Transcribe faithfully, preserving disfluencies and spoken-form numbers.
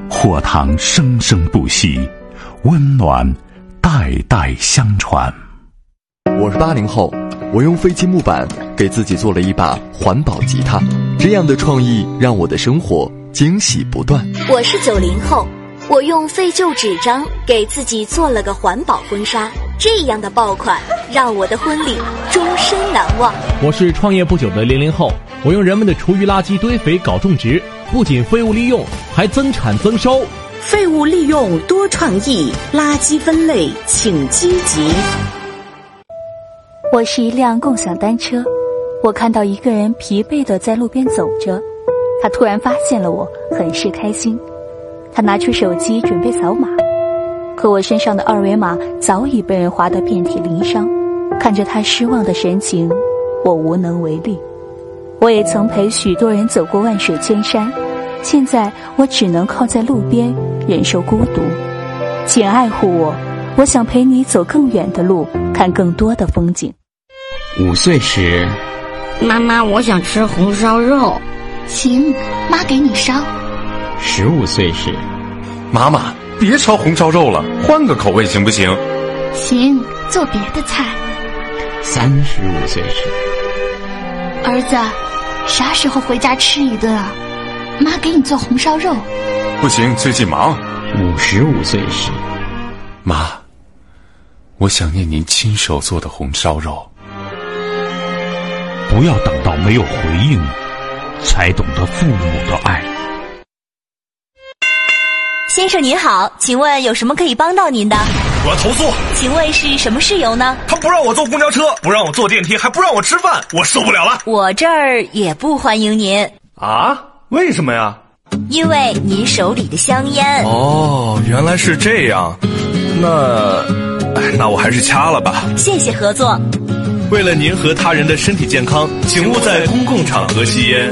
火塘生生不息，温暖代代相传。 我是八零后，我用废弃木板给自己做了一把环保吉他，这样的创意让我的生活惊喜不断。 我是九零后，我用废旧纸张给自己做了个环保婚纱，这样的爆款让我的婚礼终身难忘。 我是创业不久的零零后，我用人们的厨余垃圾堆肥搞种植，不仅废物利用，还增产增收。 废物利用多创意，垃圾分类请积极。 我是一辆共享单车，我看到一个人疲惫地在路边走着，他突然发现了我，很是开心。他拿出手机准备扫码，可我身上的二维码早已被人划得遍体鳞伤。看着他失望的神情，我无能为力。我也曾陪许多人走过万水千山，现在我只能靠在路边忍受孤独。请爱护我，我想陪你走更远的路，看更多的风景。 五岁时， 妈妈，我想吃红烧肉。 行，妈给你烧。 十五岁时， 妈妈别烧红烧肉了，换个口味行不行？ 行，做别的菜。 三十五岁时， 儿子，啥时候回家吃一顿啊？妈给你做红烧肉。 不行，最近忙。 五十五岁时， 妈，我想念您亲手做的红烧肉。 不要等到没有回应，才懂得父母的爱。 先生您好，请问有什么可以帮到您的？ 我要投诉。 请问是什么事由呢？ 他不让我坐公交车，不让我坐电梯，还不让我吃饭，我受不了了。 我这儿也不欢迎您。 啊？为什么呀？ 因为您手里的香烟。 哦，原来是这样。那，那我还是掐了吧。 谢谢合作。 为了您和他人的身体健康，请勿在公共场合吸烟。